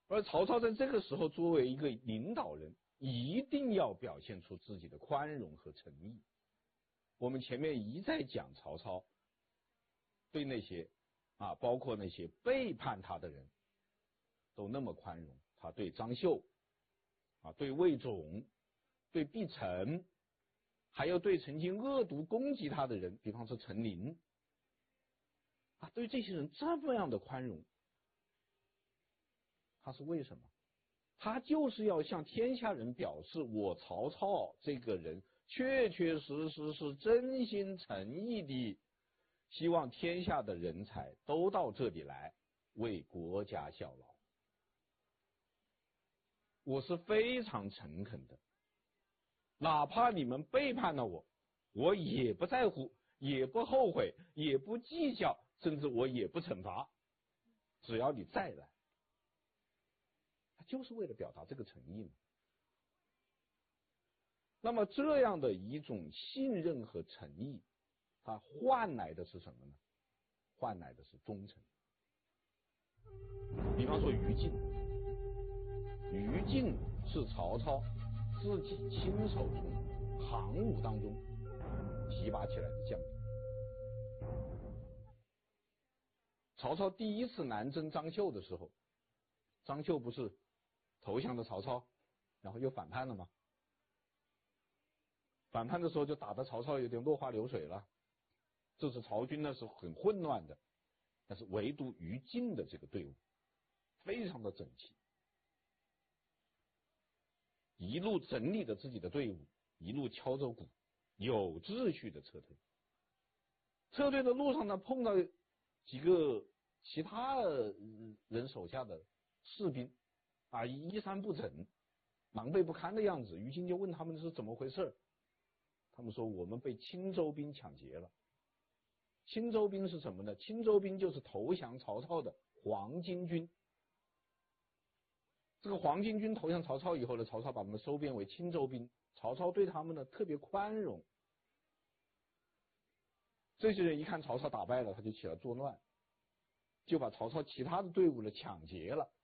而曹操在这个时候作为一个领导人，一定要表现出自己的宽容和诚意。我们前面一再讲曹操对那些包括那些背叛他的人都那么宽容，他对张绣对魏种，对毕城，还有对曾经恶毒攻击他的人，比方说陈琳对这些人这么样的宽容，他是为什么？他就是要向天下人表示，我曹操这个人确确实实是真心诚意的希望天下的人才都到这里来为国家效劳。我是非常诚恳的，哪怕你们背叛了我，我也不在乎，也不后悔，也不计较，甚至我也不惩罚，只要你再来。他就是为了表达这个诚意嘛。那么这样的一种信任和诚意，它换来的是什么呢？换来的是忠诚。比方说于禁，于禁是曹操自己亲手从行伍当中提拔起来的将领。曹操第一次南征张绣的时候，张绣不是投降了曹操，然后又反叛了吗？反叛的时候就打得曹操有点落花流水了，这是曹军呢是很混乱的，但是唯独于禁的这个队伍非常的整齐，一路整理着自己的队伍，一路敲着鼓，有秩序的撤退。撤退的路上呢，碰到几个其他人手下的士兵衣衫不整，狼狈不堪的样子。于禁就问他们是怎么回事，他们说我们被青州兵抢劫了。青州兵是什么呢？青州兵就是投降曹操的黄巾军。这个黄巾军投降曹操以后呢，曹操把他们收编为青州兵，曹操对他们呢特别宽容。这些人一看曹操打败了，他就起来作乱，就把曹操其他的队伍呢抢劫了。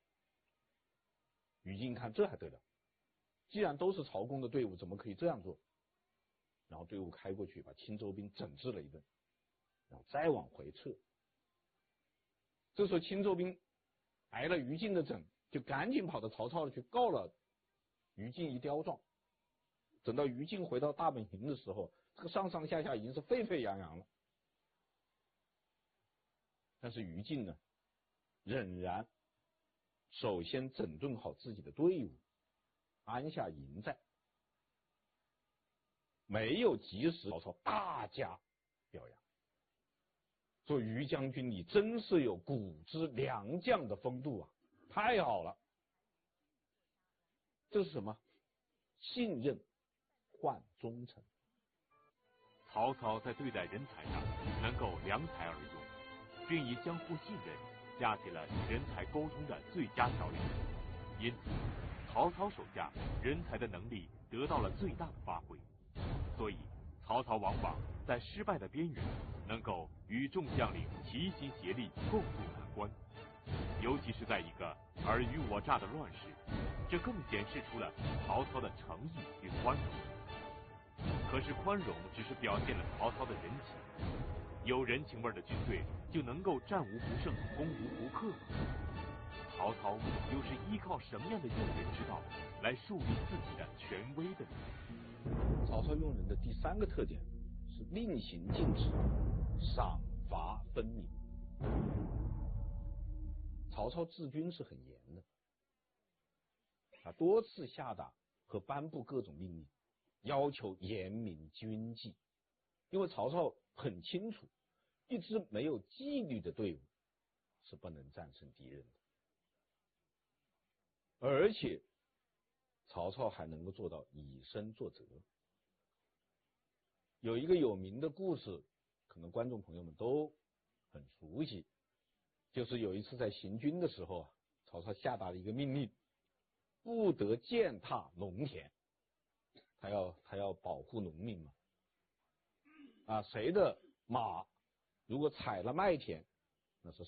于禁看这还得了，既然都是曹公的队伍，怎么可以这样做？然后队伍开过去，把青州兵整治了一顿，然后再往回撤。这时候青州兵挨了于禁的整，就赶紧跑到曹操去告了于禁一刁状。等到于禁回到大本营的时候，这个上上下下已经是沸沸扬扬了。但是于禁呢，仍然首先整顿好自己的队伍，安下营寨，没有及时曹操大加表扬，说于将军你真是有古之良将的风度啊，太好了。这是什么？信任换忠诚。 曹操在对待人才上能够量才而用，并以相互信任架起了人才沟通的最佳条件，因此曹操手下人才的能力得到了最大的发挥。所以曹操往往在失败的边缘能够与众将领齐心协力共度难关，尤其是在一个尔虞我诈的乱世，这更显示出了曹操的诚意与宽容。可是宽容只是表现了曹操的人情，有人情味的军队就能够战无不胜、攻无不克吗？曹操又是依靠什么样的用人之道来树立自己的权威的呢？ 曹操用人的第三个特点是令行禁止，赏罚分明。曹操治军是很严的，多次下达和颁布各种命令，要求严明军纪。因为曹操很清楚，一支没有纪律的队伍是不能战胜敌人的，而且曹操还能够做到以身作则。有一个有名的故事，可能观众朋友们都很熟悉，就是有一次在行军的时候曹操下达了一个命令，不得践踏农田，他要保护农民嘛。谁的马如果踩了麦田，